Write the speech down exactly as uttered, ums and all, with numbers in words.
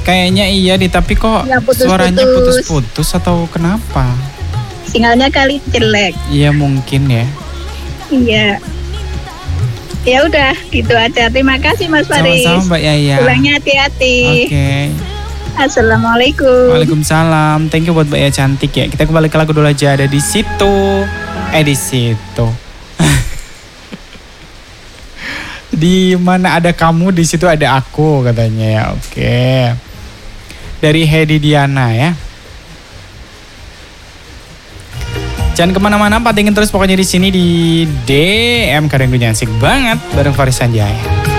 Kayaknya iya di tapi kok Ya, putus-putus. suaranya putus-putus atau kenapa? Sinyalnya kali jelek. Iya mungkin ya. Iya. Ya udah, gitu aja. Terima kasih Mas Faris. Sama-sama Mbak Yaya. Pulangnya hati-hati. Oke. Assalamualaikum. Waalaikumsalam. Thank you buat Mbak Yaya cantik ya. Kita kembali ke lagu dulu aja, ada di situ. Eh di situ. Di mana ada kamu, di situ ada aku katanya ya. Oke. Dari Hedi Diana ya. Jangan kemana-mana, pantengin terus pokoknya di sini di D M Kadang Gue Asik Banget bareng Faris Sanjaya.